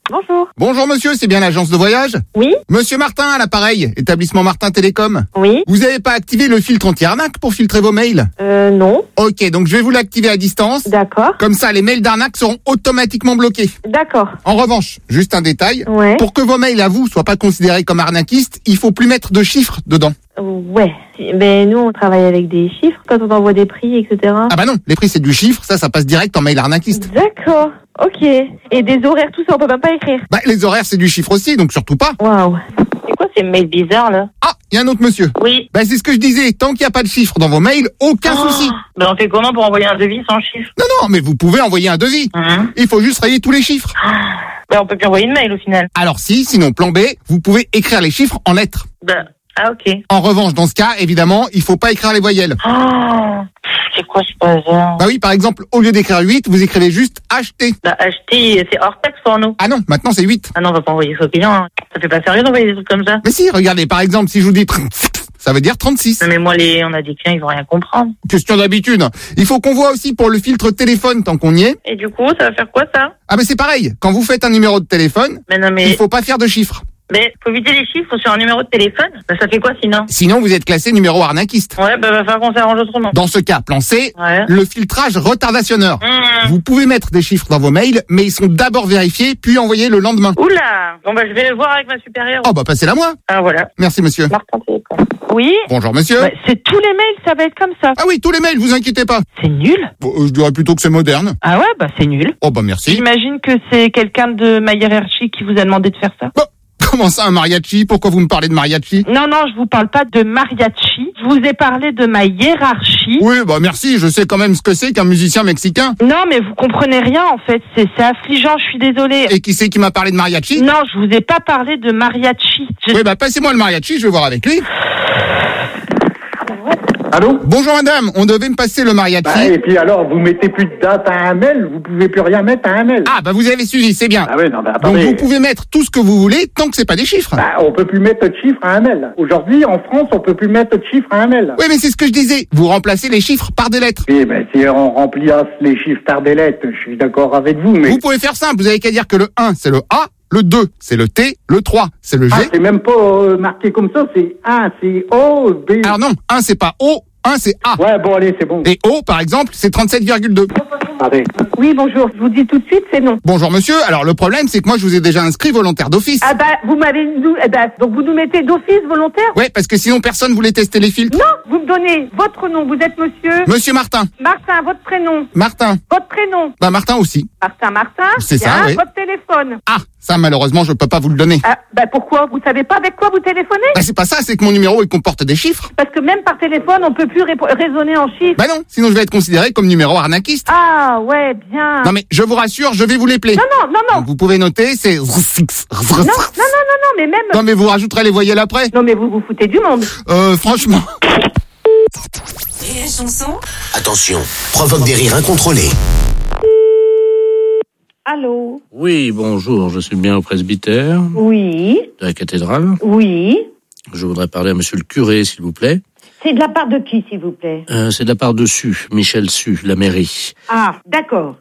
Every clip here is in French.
Bonjour. Bonjour monsieur, c'est bien l'agence de voyage? Oui. Monsieur Martin à l'appareil, établissement Martin Télécom. Oui. Vous n'avez pas activé le filtre anti-arnaque pour filtrer vos mails? Non. Ok, donc je vais vous l'activer à distance. D'accord. Comme ça, les mails d'arnaque seront automatiquement bloqués. D'accord. En revanche, juste un détail. Ouais. Pour que vos mails à vous soient pas considérés comme arnaquistes, il faut plus mettre de chiffres dedans. Ouais. Mais nous, on travaille avec des chiffres quand on envoie des prix, etc. Ah bah non, les prix c'est du chiffre, ça passe direct en mail arnaquiste. D'accord. Ok. Et des horaires, tout ça, on peut même pas écrire. Bah les horaires c'est du chiffre aussi, donc surtout pas. Waouh. C'est quoi ces mails bizarres, là? Ah, il y a un autre monsieur. Oui. Bah c'est ce que je disais, tant qu'il n'y a pas de chiffres dans vos mails, aucun souci. Mais on fait comment pour envoyer un devis sans chiffre? Non, mais vous pouvez envoyer un devis. Il faut juste rayer tous les chiffres. Ben, on peut plus envoyer de mail, au final. Alors sinon plan B, vous pouvez écrire les chiffres en lettres. Ben, ok. En revanche, dans ce cas, évidemment, il faut pas écrire les voyelles. C'est quoi ce bazar? Bah oui, par exemple, au lieu d'écrire 8, vous écrivez juste acheter. Bah, acheter, c'est hors taxe pour nous. Ah non, maintenant c'est 8. Ah non, on va pas envoyer ça au client. Hein. Ça fait pas sérieux d'envoyer des trucs comme ça. Mais si, regardez, par exemple, si je vous dis ça veut dire 36. Non, mais moi, on a des clients, ils vont rien comprendre. Question d'habitude. Il faut qu'on voit aussi pour le filtre téléphone tant qu'on y est. Et du coup, ça va faire quoi, ça? Ah mais c'est pareil, quand vous faites un numéro de téléphone, Mais non, mais... il faut pas faire de chiffres. Mais faut éviter les chiffres sur un numéro de téléphone. Bah, ça fait quoi sinon? Sinon, vous êtes classé numéro arnaquiste. Ouais, bah va falloir qu'on s'arrange autrement. Dans ce cas, plan C, Ouais. le filtrage retardationneur. Vous pouvez mettre des chiffres dans vos mails, mais ils sont d'abord vérifiés, puis envoyés le lendemain. Oula. Bon, bah je vais voir avec ma supérieure. Oh bah passez-la moi. Ah, voilà. Merci monsieur. Martin Télécom. Oui. Bonjour monsieur. Ouais, c'est tous les mails, ça va être comme ça. Ah oui, tous les mails, vous inquiétez pas. C'est nul. Bon, je dirais plutôt que c'est moderne. Ah ouais, bah c'est nul. Oh bah merci. J'imagine que c'est quelqu'un de ma hiérarchie qui vous a demandé de faire ça. Bon, comment ça un mariachi? Pourquoi vous me parlez de mariachi? Non, je vous parle pas de mariachi. Je vous ai parlé de ma hiérarchie. Oui, bah merci, je sais quand même ce que c'est qu'un musicien mexicain. Non, mais vous comprenez rien en fait. C'est affligeant, je suis désolée. Et qui c'est qui m'a parlé de mariachi? Non, je vous ai pas parlé de mariachi. Oui, bah passez-moi le mariachi, je vais voir avec lui. Allô? Bonjour madame, on devait me passer le mariachi. Et puis alors, vous mettez plus de date à un mail, vous pouvez plus rien mettre à un mail. Ah bah vous avez suivi, c'est bien. Ah oui, non, mais Donc attendez. vous pouvez mettre tout ce que vous voulez tant que c'est pas des chiffres. On peut plus mettre de chiffres à un mail. Aujourd'hui, en France, on peut plus mettre de chiffres à un mail. Oui mais c'est ce que je disais, vous remplacez les chiffres par des lettres. Oui, si on remplisse les chiffres par des lettres, je suis d'accord avec vous, mais... Vous pouvez faire simple, vous avez qu'à dire que le 1 c'est le A, le 2 c'est le T, le 3 c'est le G. c'est même pas marqué comme ça, c'est 1, c'est O, B... Alors non, 1 c'est pas O, 1 c'est A. Ouais, bon, allez, c'est bon. Et O par exemple c'est 37,2. Attendez. Oui, bonjour. Je vous dis tout de suite, c'est non. Bonjour monsieur, alors le problème c'est que moi je vous ai déjà inscrit volontaire d'office. Ah bah, vous m'avez... donc vous nous mettez d'office volontaire? Ouais, parce que sinon personne voulait tester les filtres. Non, vous me donnez votre nom. Vous êtes monsieur? Monsieur Martin. Martin, votre prénom. Martin. Votre prénom. Bah Martin aussi. Martin. C'est ça, Bien, oui. votre téléphone. Ah, ça malheureusement je peux pas vous le donner. Ah, bah pourquoi? Vous savez pas avec quoi vous téléphonez? Bah c'est pas ça, c'est que mon numéro il comporte des chiffres. Parce que même par téléphone, on peut plus raisonner en chiffres. Bah non, sinon je vais être considéré comme numéro arnaquiste. Ah, ouais, bien. Non mais je vous rassure, je vais vous les plaire. Non. Donc vous pouvez noter, c'est... Non, mais même... Non mais vous rajouterez les voyelles après. Non, mais vous vous foutez du monde. Franchement... Et la chanson? Attention, provoque des rires incontrôlés. Allô? Oui, bonjour, je suis bien au presbytère Oui, de la cathédrale. oui. Je voudrais parler à monsieur le curé, s'il vous plaît. C'est de la part de qui, s'il vous plaît? C'est de la part de Su, Michel Su, la mairie. Ah, d'accord.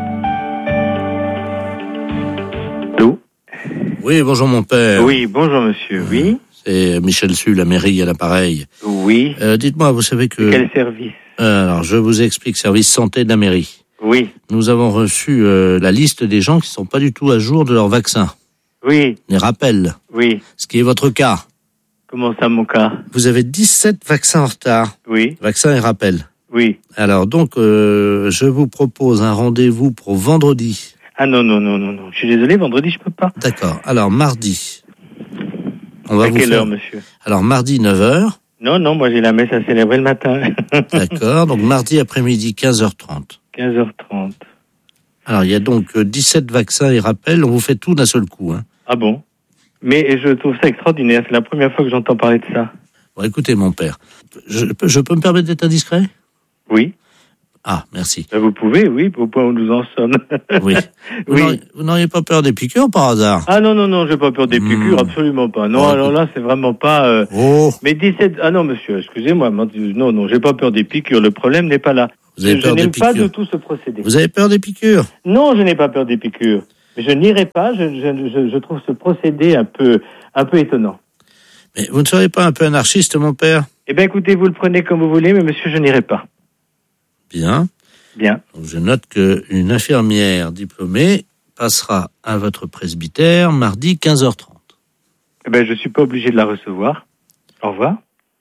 Allô? Oui, bonjour mon père. Oui, bonjour monsieur, oui. C'est Michel Su, la mairie à l'appareil. Oui. Dites-moi, vous savez que... Quel service? Alors, je vous explique, service santé de la mairie. Oui. Nous avons reçu la liste des gens qui sont pas du tout à jour de leur vaccin. Oui. Les rappels. Oui. Ce qui est votre cas. Comment ça, mon cas? Vous avez 17 vaccins en retard. Oui. Vaccins et rappels. Oui. Alors donc, je vous propose un rendez-vous pour vendredi. Ah non. Je suis désolé, vendredi, je peux pas. D'accord. Alors, mardi. On va À vous quelle faire... heure, monsieur? Alors, mardi, 9h. Non, moi j'ai la messe à célébrer le matin. D'accord. Donc, mardi après-midi, 15h30. 15h30. Alors, il y a donc 17 vaccins et rappels. On vous fait tout d'un seul coup. Hein. Ah bon? Mais je trouve ça extraordinaire. C'est la première fois que j'entends parler de ça. Bon, écoutez, mon père. Je peux me permettre d'être indiscret? Oui. Ah, merci. Vous pouvez, oui, au point où nous en sommes. Oui. Oui. Vous n'auriez pas peur des piqûres par hasard? Ah non, j'ai pas peur des piqûres, absolument pas. Non, Oh, alors là, c'est vraiment pas... Oh. Mais 17... Ah non, monsieur, excusez-moi. Non, j'ai pas peur des piqûres. Le problème n'est pas là. Vous avez Je peur des n'aime pas piqûres? du tout ce procédé. Vous avez peur des piqûres? Non, je n'ai pas peur des piqûres. Mais je n'irai pas, je trouve ce procédé un peu étonnant. Mais vous ne serez pas un peu anarchiste, mon père? Eh bien, écoutez, vous le prenez comme vous voulez, mais monsieur, je n'irai pas. Bien. Bien. Donc, je note qu'une infirmière diplômée passera à votre presbytère mardi 15h30. Eh bien, je ne suis pas obligé de la recevoir. Au revoir.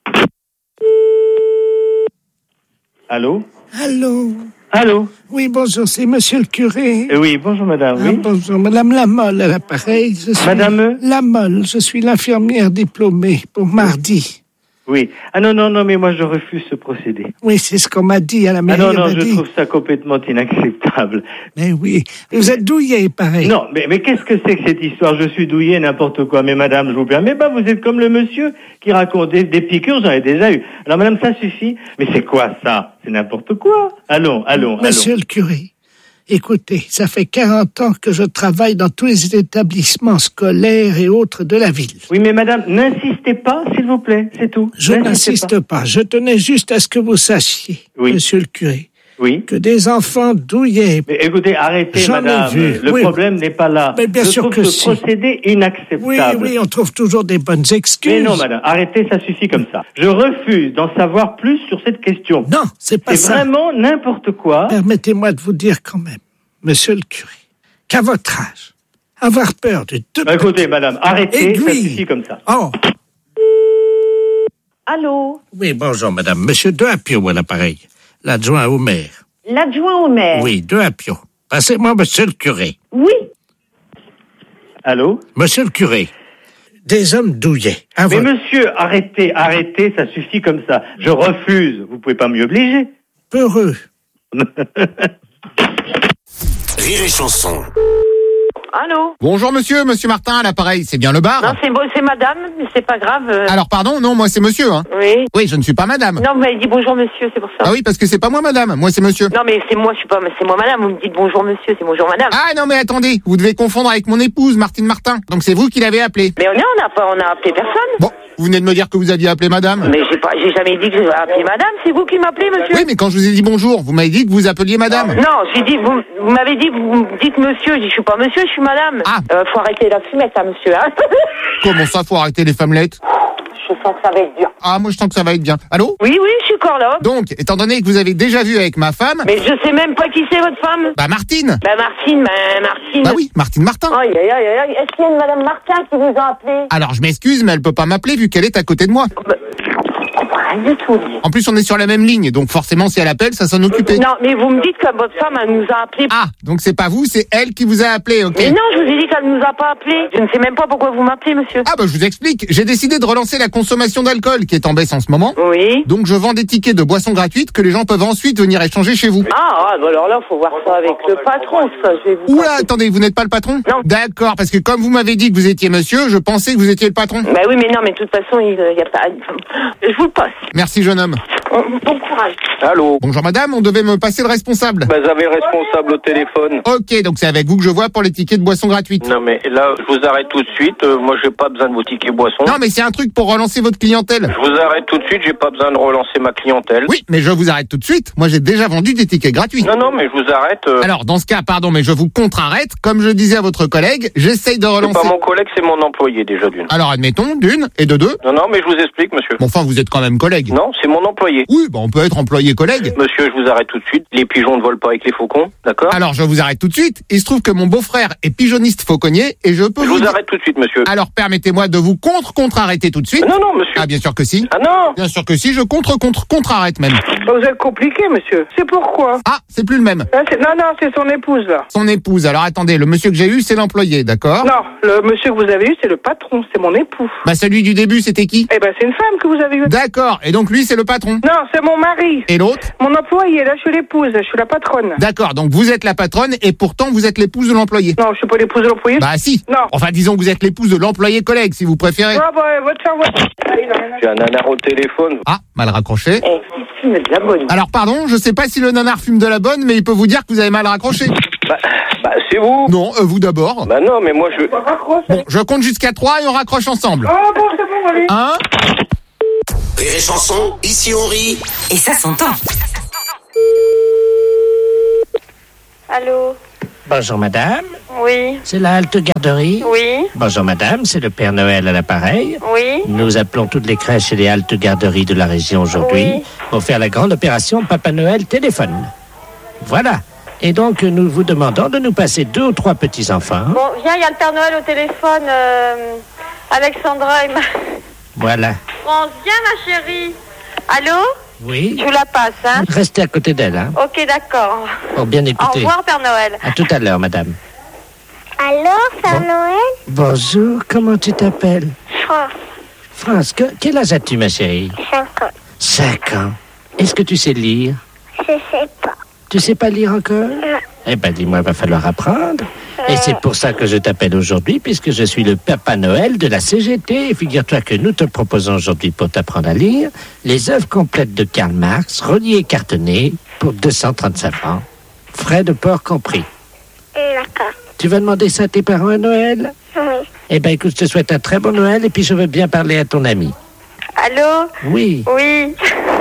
Allô? Allô? Oui, bonjour, c'est monsieur le curé. Oui, bonjour madame, oui. Bonjour, madame Lamolle à l'appareil. Madame Lamolle, je suis l'infirmière diplômée pour mardi. Oui. Ah non, mais moi je refuse ce procédé. Oui, c'est ce qu'on m'a dit à la mairie. Non, je trouve ça complètement inacceptable. Mais oui, vous êtes douillé, pareil. Non, mais qu'est-ce que c'est que cette histoire? Je suis douillé, n'importe quoi. Mais madame, je vous permets pas, vous êtes comme le monsieur qui raconte des piqûres, j'en ai déjà eu. Alors madame, ça suffit. Mais c'est quoi ça? C'est n'importe quoi. Allons. Monsieur le curé, écoutez, ça fait 40 ans que je travaille dans tous les établissements scolaires et autres de la ville. Oui, mais madame, n'insistez pas, s'il vous plaît, c'est tout. Je n'insiste pas. Je tenais juste à ce que vous sachiez, monsieur le curé, que des enfants douillés... Mais écoutez, arrêtez, madame. Le problème n'est pas là. Mais bien sûr que ce procédé inacceptable. Oui, on trouve toujours des bonnes excuses. Mais non, madame, arrêtez, ça suffit comme ça. Je refuse d'en savoir plus sur cette question. Non, c'est pas ça. C'est vraiment n'importe quoi. Permettez-moi de vous dire quand même, monsieur le curé, qu'à votre âge, avoir peur de deux... Écoutez, madame, arrêtez, ça suffit comme ça. Oh. Allô? Oui, bonjour, madame. Monsieur Deapio à l'appareil. L'adjoint au maire. L'adjoint au maire? Oui, Deapio. Passez-moi monsieur le curé. Oui. Allô? Monsieur le curé. Des hommes douillés. Mais monsieur, arrêtez, ça suffit comme ça. Je refuse. Vous pouvez pas m'y obliger. Peureux. Rire et chanson. Allô? Bonjour monsieur Martin à l'appareil, c'est bien le bar? Non, c'est madame, mais c'est pas grave. Alors pardon, non, moi c'est monsieur, hein. Oui. Oui, je ne suis pas madame. Non, vous m'avez dit bonjour monsieur, c'est pour ça. Ah oui, parce que c'est pas moi madame, moi c'est monsieur. Non, mais c'est moi, c'est moi madame, vous me dites bonjour monsieur, c'est bonjour madame. Ah non mais attendez, vous devez confondre avec mon épouse, Martine Martin. Donc c'est vous qui l'avez appelé. Mais on a appelé personne. Bon, vous venez de me dire que vous aviez appelé madame. Mais j'ai jamais dit que j'ai appelé madame, c'est vous qui m'appelez monsieur. Oui, mais quand je vous ai dit bonjour, vous m'avez dit que vous appeliez madame. Non, j'ai dit, vous m'avez dit, vous me dites monsieur, je suis pas monsieur, je suis madame. Ah. Faut arrêter la fumette, hein, monsieur, hein. Comment ça, faut arrêter les femmelettes? Je sens que ça va être dur. Ah, moi je sens que ça va être bien. Allô? Oui, je suis encore là. Donc, étant donné que vous avez déjà vu avec ma femme... Mais je sais même pas qui c'est votre femme. Bah Martine. Martine. Bah oui, Martine Martin. Aïe. Est-ce qu'il y a une madame Martin qui vous a appelé? Alors je m'excuse, mais elle peut pas m'appeler vu qu'elle est à côté de moi. Rien du tout. En plus, on est sur la même ligne, donc forcément, si elle appelle, ça s'en occupait. Non, mais vous me dites que votre femme, elle nous a appelé. Ah, donc c'est pas vous, c'est elle qui vous a appelé, ok? Mais non, je vous ai dit qu'elle nous a pas appelé. Je ne sais même pas pourquoi vous m'appelez, monsieur. Ah bah je vous explique. J'ai décidé de relancer la consommation d'alcool qui est en baisse en ce moment. Oui. Donc je vends des tickets de boissons gratuites que les gens peuvent ensuite venir échanger chez vous. Ah, bah alors là, faut voir ça avec le patron, ça. Je vais vous. Oula, attendez, vous n'êtes pas le patron? Non. D'accord, parce que comme vous m'avez dit que vous étiez monsieur, je pensais que vous étiez le patron. Bah oui, mais non, mais de toute façon, il y a pas. Je vous le passe. Merci, jeune homme. Bon courage. Allô? Bonjour madame, on devait me passer le responsable. Bah, j'avais le responsable au téléphone. Ok, donc c'est avec vous que je vois pour les tickets de boissons gratuites. Non mais là, je vous arrête tout de suite. Moi, j'ai pas besoin de vos tickets boissons. Non mais c'est un truc pour relancer votre clientèle. Je vous arrête tout de suite, j'ai pas besoin de relancer ma clientèle. Oui, mais je vous arrête tout de suite. Moi j'ai déjà vendu des tickets gratuits. Non, mais je vous arrête. Alors dans ce cas, pardon, mais je vous contre-arrête. Comme je disais à votre collègue, j'essaye de relancer... C'est pas mon collègue, c'est mon employé déjà d'une. Alors admettons, d'une et de deux. Non, mais je vous explique, monsieur. Bon, enfin, vous êtes quand même collègue. Non, c'est mon employé. Oui, bah on peut être employé-collègue. Monsieur, je vous arrête tout de suite. Les pigeons ne volent pas avec les faucons, d'accord? Alors je vous arrête tout de suite. Il se trouve que mon beau-frère est pigeonniste fauconnier et je peux Je vous arrête tout de suite, monsieur. Alors permettez-moi de vous contre-arrêter tout de suite. Non, monsieur. Ah bien sûr que si. Ah non. Bien sûr que si, je contre-arrête même. Vous êtes compliqué, monsieur. C'est pourquoi? Ah, c'est plus le même. Non, c'est son épouse, là. Son épouse. Alors attendez, le monsieur que j'ai eu, c'est l'employé, d'accord? Non, le monsieur que vous avez eu, c'est le patron, c'est mon époux. Bah celui du début, c'était qui? Eh ben, c'est une femme que vous avez eue. D'accord, et donc lui, c'est le patron? Non, c'est mon mari. Et l'autre? Mon employé, là, je suis l'épouse, je suis la patronne. D'accord, donc vous êtes la patronne et pourtant vous êtes l'épouse de l'employé. Non, je suis pas l'épouse de l'employé. Bah si. Non. Enfin, disons que vous êtes l'épouse de l'employé-collègue, si vous préférez. Ah bah, votre femme, J'ai un nanar au téléphone. Ah, mal raccroché. Il fume de la bonne. Alors pardon, je sais pas si le nanar fume de la bonne, mais il peut vous dire que vous avez mal raccroché. Bah, c'est vous. Non, vous d'abord. Bah non, mais moi je... Bon, je compte jusqu'à 3 et on raccroche ensemble. Oh bon, c'est bon, allez. 1. Rire et chanson, ici on rit. Et ça s'entend. Allô? Bonjour madame, Oui. c'est la halte garderie. Oui. Bonjour madame, c'est le Père Noël à l'appareil. Oui. Nous appelons toutes les crèches et les haltes garderies de la région aujourd'hui Oui. pour faire la grande opération Papa Noël téléphone. Voilà. Et donc nous vous demandons de nous passer 2 ou 3 petits-enfants. Bon, viens, il y a le Père Noël au téléphone. Alexandra et Voilà. France, viens ma chérie. Allô? Oui. Je vous la passe, hein? Restez à côté d'elle, hein, Ok, d'accord. pour bien Au écouter. revoir, Père Noël. À tout à l'heure, madame. Allô, Père Noël? Bonjour, comment tu t'appelles? France, France, quel âge as-tu, ma chérie? 5 ans. 5 ans. Est-ce que tu sais lire? Je sais pas. Tu sais pas lire encore? Non. Eh ben, dis-moi, il va falloir apprendre. Et c'est pour ça que je t'appelle aujourd'hui, puisque je suis le Papa Noël de la CGT. Et figure-toi que nous te proposons aujourd'hui, pour t'apprendre à lire, les œuvres complètes de Karl Marx, reliées et cartonnées, pour 235 francs. Frais de port compris. D'accord. Tu vas demander ça à tes parents à Noël? Oui. Eh ben, écoute, je te souhaite un très bon Noël, et puis je veux bien parler à ton ami. Allô? Oui. Oui.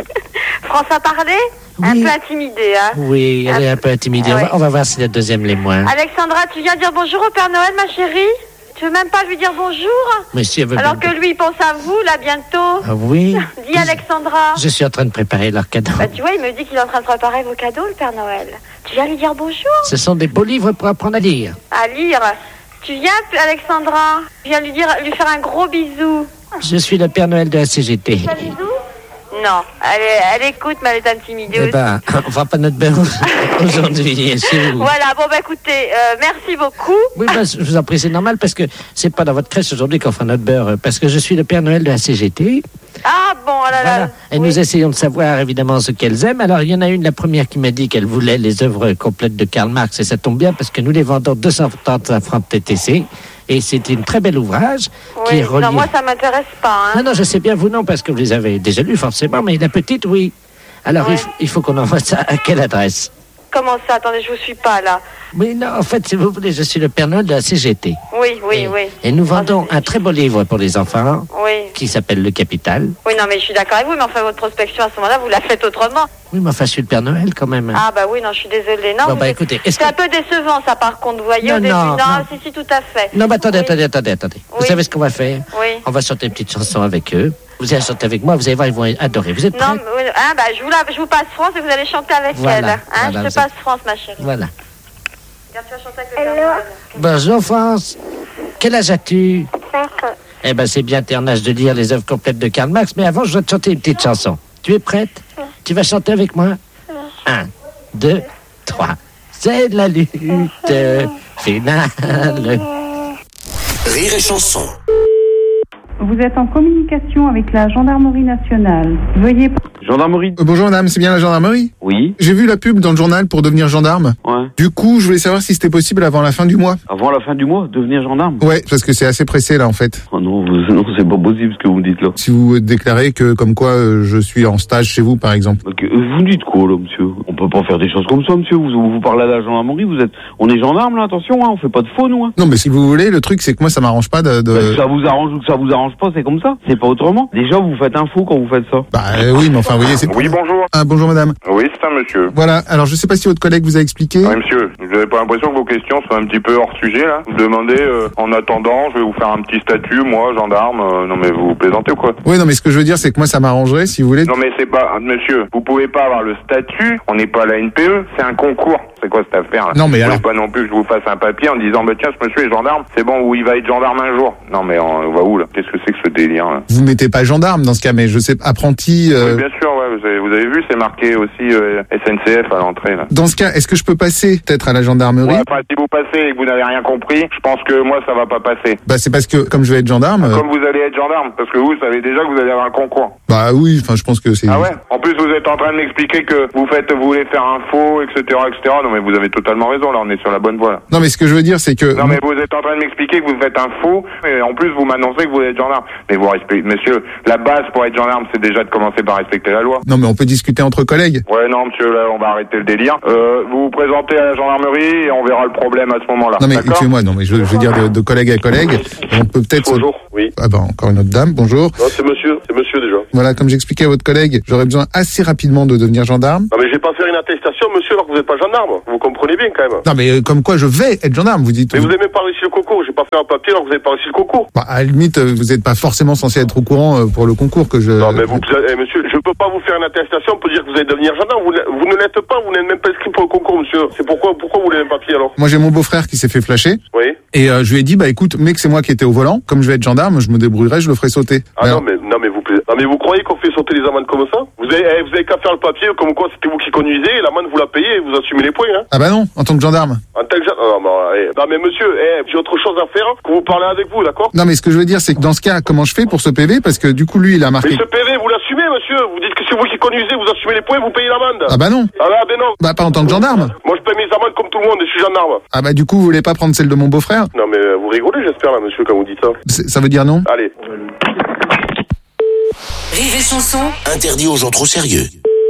France a parlé? Oui. Un peu intimidée, hein? Oui, elle est un peu intimidée. Ah ouais. On va voir si la deuxième l'est moins. Alexandra, tu viens dire bonjour au Père Noël, ma chérie? Tu veux même pas lui dire bonjour? Mais si elle veut Alors bien- que lui, il pense à vous, là, bientôt. Ah oui. Dis Alexandra. Je suis en train de préparer leur cadeau. Bah, tu vois, il me dit qu'il est en train de préparer vos cadeaux, le Père Noël. Tu viens lui dire bonjour? Ce sont des beaux livres pour apprendre à lire. À lire. Tu viens, Alexandra? Tu viens lui faire un gros bisou. Je suis le Père Noël de la CGT. Un bisou? Non, elle écoute, mais elle est intimidée Eh aussi. ben, on fera pas notre beurre aujourd'hui. C'est vous. Voilà, bon, bah écoutez, merci beaucoup. Oui, ben, je vous en prie, c'est normal parce que c'est pas dans votre crèche aujourd'hui qu'on fera notre beurre. Parce que je suis le Père Noël de la CGT. Ah, bon, oh là là. Voilà. Et Oui. nous essayons de savoir évidemment ce qu'elles aiment. Alors, il y en a une, la première, qui m'a dit qu'elle voulait les œuvres complètes de Karl Marx. Et ça tombe bien parce que nous les vendons 235 francs TTC. Et c'est une très bel ouvrage qui Oui, est relié. non, moi, ça m'intéresse pas, hein. Non, je sais bien, vous non, parce que vous les avez déjà lus forcément, mais la petite, oui. Alors, Ouais. il faut qu'on envoie ça à quelle adresse? Comment ça? Attendez, je vous suis pas, là. Oui, non, en fait, si vous voulez, je suis le Père Noël de la CGT. Oui, oui, oui. Et nous vendons un très beau livre pour les enfants Oui. qui s'appelle Le Capital. Oui, non, mais je suis d'accord avec vous, mais enfin, votre prospection, à ce moment-là, vous la faites autrement. Oui, mais enfin, je suis le Père Noël quand même. Ah, bah oui, non, je suis désolée. Non, Bon, vous bah êtes- écoutez, est-ce c'est que... un peu décevant, ça, par contre, vous voyez, Non, au début. non, non. Si, tout à fait. Non, mais attendez, Oui. attendez. Vous Oui. savez ce qu'on va faire? Oui. On va chanter une petite chanson avec eux. Vous allez chanter avec moi, vous allez voir, ils vont adorer. Vous êtes prêts? Non, mais, bah, je vous passe France et vous allez chanter avec Voilà, elle. Hein, voilà, je vous te passe France, ma chérie. Voilà. Regarde, tu vas chanter avec le Père Noël. Bonjour, France. Quel âge as-tu? 5 ans. Eh ben, c'est bien, t'es en âge de lire les œuvres complètes de Karl Marx, mais avant, je dois te chanter une petite chanson. Tu es prête? Tu vas chanter avec moi? 1, 2, 3. C'est la lutte finale. Rire et chanson. Vous êtes en communication avec la gendarmerie nationale. Veuillez... Gendarmerie. Bonjour madame, c'est bien la gendarmerie? Oui. J'ai vu la pub dans le journal pour devenir gendarme. Ouais. Du coup, je voulais savoir si c'était possible avant la fin du mois. Avant la fin du mois, devenir gendarme. Ouais, parce que c'est assez pressé là en fait. Oh non, non, c'est pas possible ce que vous me dites là. Si vous déclarez que comme quoi je suis en stage chez vous par exemple. Ok, vous me dites quoi là, monsieur? On peut pas faire des choses comme ça, monsieur. Vous parlez à la gendarmerie, on est gendarme là, attention, hein, on fait pas de faux, nous. Hein. Non mais si vous voulez, le truc c'est que moi ça m'arrange pas de... Que ça vous arrange ou que ça vous arrange pas, c'est comme ça. C'est pas autrement. Déjà, vous faites un faux quand vous faites ça. Bah oui, mais enfin vous voyez, c'est... Oui, bonjour. Ah bonjour madame. Oui, c'est un monsieur. Voilà, alors je sais pas si votre collègue vous a expliqué. Oui, monsieur, vous n'avez pas l'impression que vos questions sont un petit peu hors sujet, là? Vous demandez, en attendant, je vais vous faire un petit statut, moi, gendarme, non mais vous plaisantez ou quoi? Oui, non mais ce que je veux dire c'est que moi ça m'arrangerait si vous voulez. Non mais c'est pas... Monsieur, vous pouvez pas avoir le statut, on n'est pas à la NPE, c'est un concours. C'est quoi cette affaire là? Non, mais vous alors- voulez pas non plus que je vous fasse un papier en disant, bah tiens, ce monsieur est gendarme, c'est bon, ou il va être gendarme un jour. Non mais on va où là? Qu'est-ce que c'est que ce délire là? Vous mettez pas gendarme dans ce cas, mais je sais, apprenti... Oui, bien sûr, ouais, vous avez vu, c'est marqué aussi SNCF à l'entrée là. Dans ce cas, est-ce que je peux passer peut-être à la gendarmerie? Ouais, enfin, si vous passez et que vous n'avez rien compris, je pense que moi ça va pas passer. Bah c'est parce que comme je vais être gendarme... Comme vous allez être gendarme, parce que vous savez déjà que vous allez avoir un concours. Bah oui, enfin je pense que c'est... Ah ouais? En plus vous êtes en train de m'expliquer que vous voulez faire un faux, etc., etc. Non mais vous avez totalement raison, là on est sur la bonne voie là. Non mais ce que je veux dire c'est que... Non mais vous êtes en train de m'expliquer que vous faites un faux, et en plus vous m'annoncez que vous êtes gendarme. Mais vous respectez, monsieur, la base pour être gendarme c'est déjà de commencer par respecter la loi. Non mais on peut discuter entre collègues. Ouais non monsieur, là on va arrêter le délire. Vous vous présentez à la gendarmerie et on verra le problème à ce moment-là. Non mais D'accord? excusez-moi, non mais je veux dire de collègue à collègue, on peut peut-être... Bonjour, oui. Ah bah encore une autre dame, bonjour. Non, c'est monsieur monsieur déjà. Voilà, comme j'expliquais à votre collègue, j'aurais besoin assez rapidement de devenir gendarme. Non mais je vais pas faire une attestation, monsieur, alors que vous n'êtes pas gendarme. Vous comprenez bien quand même. Non mais comme quoi je vais être gendarme, vous dites. Mais vous n'avez même pas réussi le concours. J'ai pas fait un papier alors que vous n'avez pas réussi le concours. Bah, à la limite, vous n'êtes pas forcément censé être au courant pour le concours que je... Non mais vous, monsieur, je peux pas vous faire une attestation pour dire que vous allez devenir gendarme. Vous ne l'êtes pas, vous n'êtes même pas inscrit pour le concours, monsieur. C'est pourquoi vous voulez un papier alors? Moi j'ai mon beau-frère qui s'est fait flasher. Oui. Et je lui ai dit, bah écoute, mec, c'est moi qui étais au volant. Comme je vais être gendarme, je me débrouillerai, je le ferai sauter. Ah non mais vous croyez qu'on fait sauter les amendes comme ça? Vous avez qu'à faire le papier comme quoi c'était vous qui conduisez, et l'amende vous la payez et vous assumez les points, hein? Ah bah non, en tant que gendarme. En tant que gendarme. Non mais monsieur, j'ai autre chose à faire que vous parlez avec vous, d'accord? Non mais ce que je veux dire, c'est que dans ce cas, comment je fais pour ce PV? Parce que du coup, lui, il a marqué... Mais ce PV, vous l'assumez, monsieur. Vous dites que c'est vous qui conduisez, vous assumez les points, vous payez l'amende. Ah bah non. Ah ben non. Bah pas en tant que gendarme. Moi je paye mes amendes comme tout le monde et je suis gendarme. Ah bah du coup, vous voulez pas prendre celle de mon beau-frère? Non mais vous rigolez, j'espère là, monsieur, quand vous dites ça. Ça veut dire non? Allez. Rire et chanson. Interdit aux gens trop sérieux.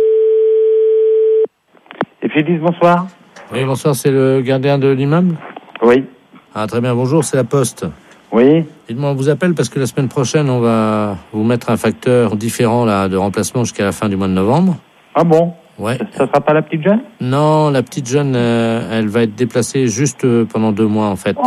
Et puis dis bonsoir. Oui, bonsoir, c'est le gardien de l'immeuble? Oui. Ah, très bien, bonjour, c'est la Poste. Oui. Dites-moi, on vous appelle parce que la semaine prochaine, on va vous mettre un facteur différent là, de remplacement jusqu'à la fin du mois de novembre. Ah bon? Ouais. Ça sera pas la petite jeune? Non, la petite jeune, elle va être déplacée juste pendant 2 mois, en fait.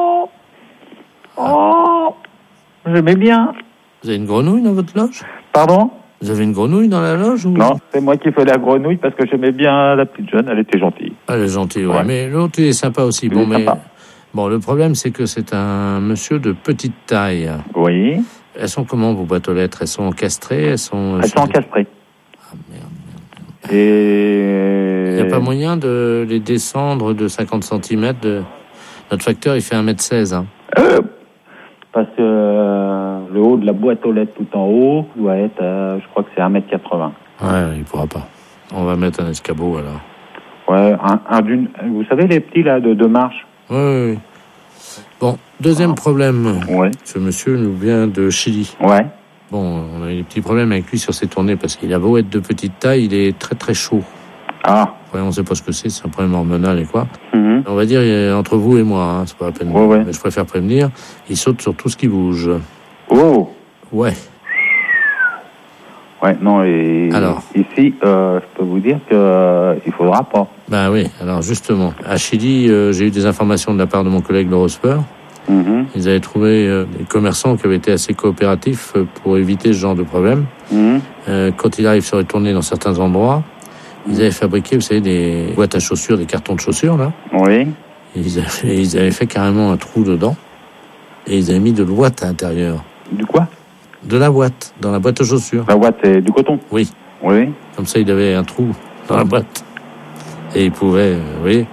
Oh, j'aimais bien. Vous avez une grenouille dans votre loge? Pardon? Vous avez une grenouille dans la loge ou... Non, c'est moi qui fais la grenouille parce que j'aimais bien la petite jeune, elle était gentille. Elle est gentille, ouais. Mais l'autre, il est sympa aussi. Il est sympa. Bon, le problème, c'est que c'est un monsieur de petite taille. Oui. Elles sont comment, vos boîtes aux lettres? Elles sont encastrées? Elles sont encastrées. Ah, merde. Et... Il n'y a pas moyen de les descendre de 50 cm Notre facteur, il fait 1m16. Hein. Parce que le haut de la boîte aux lettres tout en haut doit être, je crois que c'est 1m80. Ouais, il pourra pas. On va mettre un escabeau, alors. Ouais, vous savez, les petits, là, de 2 marches? Oui. Bon, deuxième problème. Ouais. Ce monsieur nous vient de Chili. Ouais. Bon, on a eu des petits problèmes avec lui sur ses tournées parce qu'il a beau être de petite taille, il est très très chaud. Ah. Ouais, on sait pas ce que c'est un problème hormonal et quoi. Mm-hmm. On va dire entre vous et moi, hein, c'est pas la peine. Ouais. Mais je préfère prévenir, il saute sur tout ce qui bouge. Oh. Ouais. Ouais, non, et alors, ici, je peux vous dire que il faudra pas. Ben oui, alors justement, à Chili, j'ai eu des informations de la part de mon collègue Laurent Speur. Mm-hmm. Ils avaient trouvé des commerçants qui avaient été assez coopératifs pour éviter ce genre de problème. Mm-hmm. Quand il arrive sur les tournées dans certains endroits, ils avaient fabriqué, vous savez, des boîtes à chaussures, des cartons de chaussures, là. Oui. Ils avaient fait carrément un trou dedans. Et ils avaient mis de l'ouate à l'intérieur. Du quoi? De la ouate, dans la boîte aux chaussures. La ouate, c'est du coton? Oui. Oui. Comme ça, il avait un trou dans la boîte. Et il pouvait, vous voyez.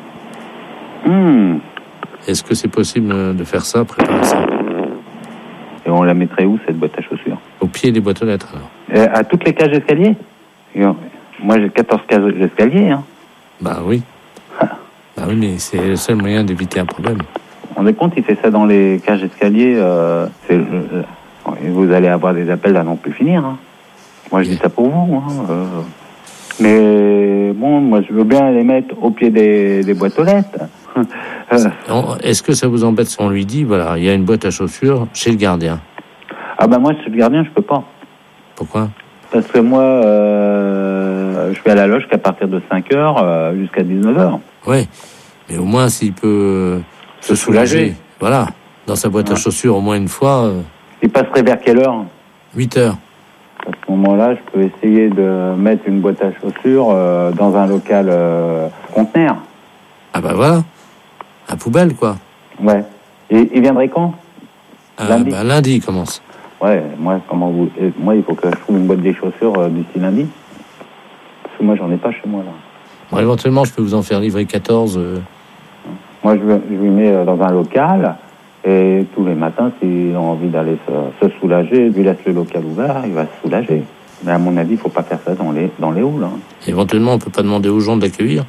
Est-ce que c'est possible de faire ça, préparer ça? Et on la mettrait où, cette boîte à chaussures? Au pied des boîtes aux lettres, alors. À toutes les cages d'escalier? Moi, j'ai 14 cages d'escalier, hein. Bah oui. Bah oui, mais c'est le seul moyen d'éviter un problème. On est compte, il fait ça dans les cages d'escalier, vous allez avoir des appels à non plus finir, hein. Moi, je dis ça pour vous, hein. Mais bon, moi, je veux bien les mettre au pied des boîtes aux lettres. Est-ce que ça vous embête si on lui dit, voilà, il y a une boîte à chaussures chez le gardien? Ah bah moi, chez le gardien, je peux pas. Pourquoi? Parce que moi, je vais à la loge qu'à partir de 5h jusqu'à 19h. Oui, mais au moins s'il peut se soulager. Voilà, dans sa boîte à chaussures au moins une fois. Il passerait vers quelle heure? 8h. À ce moment-là, je peux essayer de mettre une boîte à chaussures dans un local conteneur. Ah bah voilà, à poubelle quoi. Ouais. Et il viendrait quand? Lundi. Bah lundi il commence. Ouais, moi il faut que je trouve une boîte des chaussures d'ici lundi. Parce que moi j'en ai pas chez moi là. Bon, éventuellement je peux vous en faire livrer 14. Moi je lui mets dans un local et tous les matins s'il a envie d'aller se soulager, je lui laisse le local ouvert, il va se soulager. Mais à mon avis, il faut pas faire ça dans les halls. Hein. Éventuellement on peut pas demander aux gens de l'accueillir.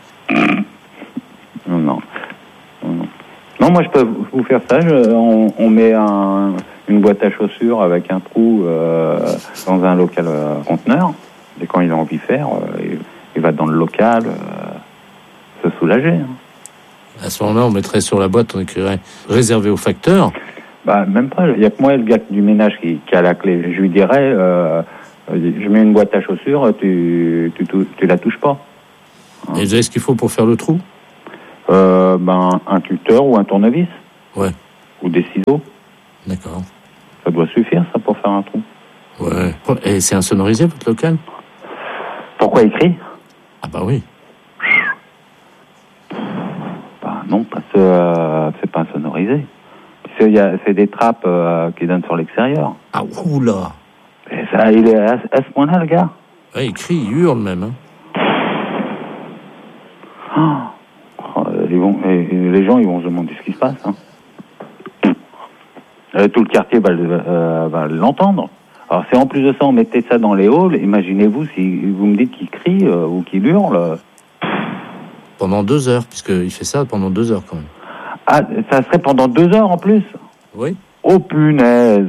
Non, moi je peux vous faire ça. On met une boîte à chaussures avec un trou dans un local conteneur. Et quand il a envie de faire, il va dans le local se soulager. Hein. À ce moment-là, on mettrait sur la boîte, on écrirait réservé au facteur. Bah, même pas. Il y a que moi, le gars du ménage qui a la clé. Je lui dirais, je mets une boîte à chaussures, tu la touches pas. Et vous avez ce qu'il faut pour faire le trou? Un tuteur ou un tournevis. Ouais. Ou des ciseaux. D'accord. Ça doit suffire, ça, pour faire un trou. Ouais. Et c'est insonorisé, votre local? Pourquoi écrit? Ah bah oui. Bah non, parce que c'est pas insonorisé. C'est des trappes qui donnent sur l'extérieur. Ah, oula. Et ça, il est à ce point-là, le gars. Ouais, il crie, il hurle même. Hein. Les gens, ils vont se demander ce qui se passe. Hein. Tout le quartier va l'entendre. Alors, si en plus de ça, on mettait ça dans les halls, imaginez-vous si vous me dites qu'il crie ou qu'il hurle. Pendant 2 heures, puisqu'il fait ça pendant 2 heures quand même. Ah, ça serait pendant 2 heures en plus? Oui. Oh punaise!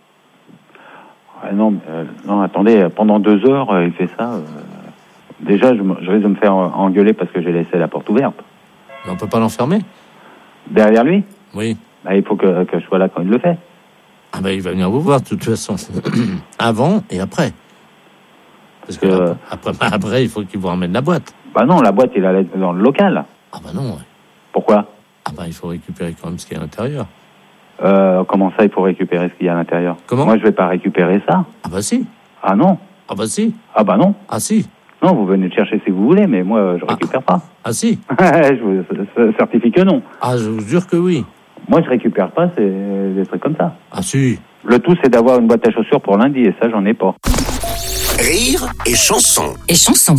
Non, attendez, pendant 2 heures, il fait ça. Déjà, je risque de me faire engueuler parce que j'ai laissé la porte ouverte. Mais on peut pas l'enfermer? Derrière lui? Oui. Bah, il faut que je sois là quand il le fait. Ah bah il va venir vous voir de toute façon. Avant et après. Parce que après, il faut qu'il vous ramène la boîte. Bah non, la boîte, il allait dans le local. Ah bah non. Ouais. Pourquoi? Ah bah il faut récupérer quand même ce qu'il y a à l'intérieur. Comment ça, il faut récupérer ce qu'il y a à l'intérieur? Comment? Moi, je vais pas récupérer ça. Ah bah si. Ah non. Ah bah si. Ah bah non. Ah si. Non, vous venez le chercher si vous voulez, mais moi, je récupère pas. Ah si. Je vous certifie que non. Ah, je vous jure que oui. Moi, je récupère pas, c'est des trucs comme ça. Ah si. Le tout, c'est d'avoir une boîte à chaussures pour lundi, et ça, j'en ai pas. Rire et chanson. Et chanson.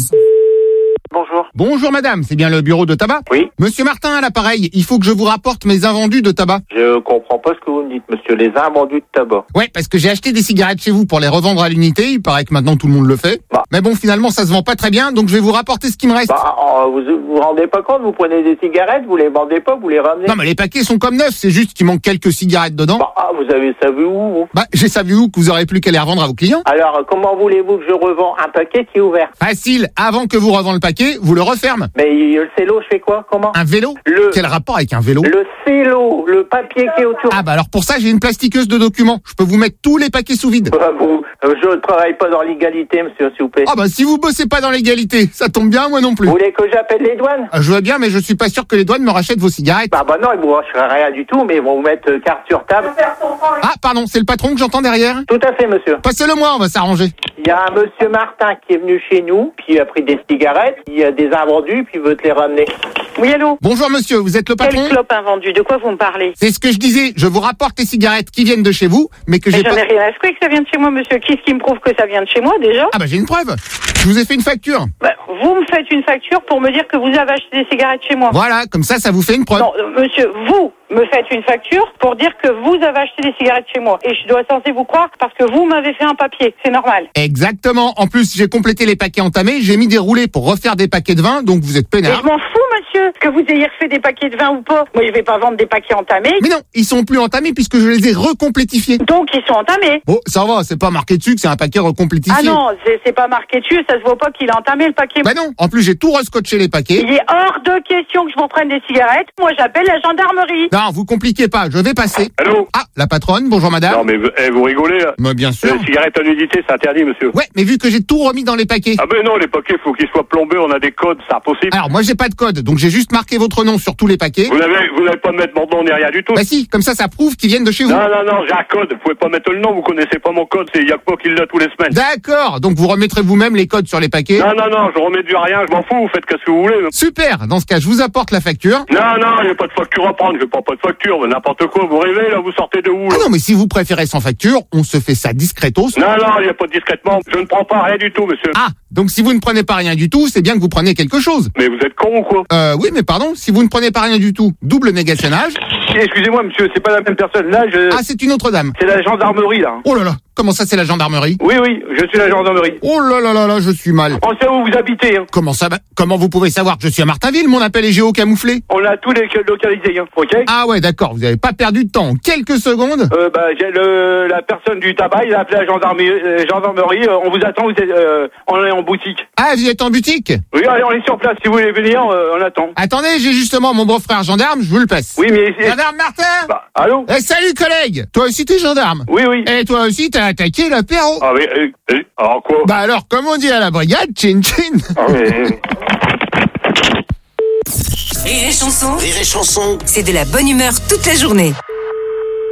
Bonjour. Bonjour madame, c'est bien le bureau de tabac? Oui. Monsieur Martin à l'appareil, il faut que je vous rapporte mes invendus de tabac. Je comprends pas ce que vous me dites, monsieur. Les invendus de tabac. Ouais, parce que j'ai acheté des cigarettes chez vous pour les revendre à l'unité, il paraît que maintenant tout le monde le fait. Bah. Mais bon, finalement ça se vend pas très bien, donc je vais vous rapporter ce qui me reste. Vous vous rendez pas compte? Vous prenez des cigarettes, vous les vendez pas, vous les ramenez? Non mais les paquets sont comme neufs, c'est juste qu'il manque quelques cigarettes dedans. Vous avez ça vu où, vous? J'ai ça vu où que vous aurez plus qu'à les revendre à vos clients. Alors, comment voulez-vous que je revends un paquet qui est ouvert? Facile, avant que vous revendez le paquet, vous le referme. Mais le cello, je fais quoi? Comment? Un vélo? Quel rapport avec un vélo? Le cello, le papier qui est autour. Ah bah alors pour ça j'ai une plastiqueuse de documents. Je peux vous mettre tous les paquets sous vide. Je ne travaille pas dans l'égalité, monsieur, s'il vous plaît. Ah bah si vous bossez pas dans l'égalité, ça tombe bien, moi non plus. Vous voulez que j'appelle les douanes? Je veux bien, mais je suis pas sûr que les douanes me rachètent vos cigarettes. Bah non, ils vous rachèteront rien du tout, mais ils vont vous mettre carte sur table. Ah pardon, c'est le patron que j'entends derrière? Tout à fait, monsieur. Passez-le moi, on va s'arranger. Il y a un monsieur Martin qui est venu chez nous, puis il a pris des cigarettes, il a des invendus, puis il veut te les ramener. Oui, allô? Bonjour monsieur, vous êtes le patron? Quelle clope invendu? De quoi vous me parlez? C'est ce que je disais, je vous rapporte les cigarettes qui viennent de chez vous, mais que j'ai pas... J'en ai rien à secouer que ça vient de chez moi, monsieur. Qu'est-ce qui me prouve que ça vient de chez moi, déjà? Ah bah j'ai une preuve. Je vous ai fait une facture. Vous me faites une facture pour me dire que vous avez acheté des cigarettes chez moi. Voilà, comme ça vous fait une preuve. Non, monsieur, vous me faites une facture pour dire que vous avez acheté des cigarettes chez moi. Et je dois censé vous croire parce que vous m'avez fait un papier. C'est normal. Exactement. En plus, j'ai complété les paquets entamés, j'ai mis des roulés pour refaire des paquets de vin, donc vous êtes Mais peinard. je m'en fous, monsieur, que vous ayez refait des paquets de vin ou pas. Moi, je vais pas vendre des paquets entamés. Mais non, ils sont plus entamés puisque je les ai recomplétifiés. Donc, ils sont entamés. Oh, ça va, c'est pas marqué dessus que c'est un paquet recomplétifié. Ah non, c'est pas marqué dessus, ça se voit pas qu'il a entamé le paquet. Bah non, en plus j'ai tout rescotché les paquets. Il est hors de question que je vous prenne des cigarettes. Moi, j'appelle la gendarmerie. Non, vous compliquez pas, je vais passer. Allô? Ah, la patronne, bonjour madame. Non, mais vous rigolez, là? Mais bien sûr. Les cigarettes à nudité, c'est interdit, monsieur. Ouais, mais vu que j'ai tout remis dans les paquets. Ah ben non, les paquets, faut qu'ils soient plombés, on a des codes, c'est impossible. Alors moi j'ai pas de code, donc j'ai juste marqué votre nom sur tous les paquets. Vous n'avez pas de mettre mon nom ni rien du tout. Bah si, comme ça prouve qu'ils viennent de chez vous. Non, j'ai un code, vous pouvez pas mettre le nom, vous connaissez pas mon code, il y a que moi qui l'a tous les semaines. D'accord, donc vous remettrez vous-même les codes sur les paquets. Non, je remets du rien, je m'en fous, vous faites ce que vous voulez. Super, dans ce cas je vous apporte la facture. Non, il n'y a pas de facture à prendre, je prends pas de facture, n'importe quoi, vous rêvez là, vous sortez de où là? Ah non, mais si vous préférez sans facture, on se fait ça discretos. Non, il n'y a pas de discrètement, je ne prends pas rien du tout, monsieur. Ah, donc si vous ne prenez pas rien du tout, c'est bien que vous preniez quelque chose. Mais vous êtes con ou quoi? Oui, mais pardon, si vous ne prenez pas rien du tout, double négationnage. Excusez-moi, monsieur, c'est pas la même personne. Là, Ah, c'est une autre dame. C'est la gendarmerie, là. Oh là là, Comment ça, c'est la gendarmerie? Oui, je suis la gendarmerie. Oh là là là là, je suis mal. On sait où vous habitez. Hein. Comment ça va? Comment vous pouvez savoir que je suis à Martainville? Mon appel est géocamouflé. On a tous les localisés, hein, ok? Ah ouais, d'accord, vous n'avez pas perdu de temps. En quelques secondes? J'ai la personne du tabac, il a appelé la gendarmerie. On vous attend, on est en boutique. Ah, vous êtes en boutique? Oui, allez, on est sur place. Si vous voulez venir, on attend. Attendez, j'ai justement mon beau-frère gendarme, je vous le passe. Oui, mais... Gendarme Martin! Allô? Salut collègue! Toi aussi t'es gendarme? Oui. Et toi aussi t'as attaqué l'apéro? Ah oui, alors quoi? Bah alors, comme on dit à la brigade, chin chin! Ah oui. Rire et chanson. Rire et chanson. C'est de la bonne humeur toute la journée.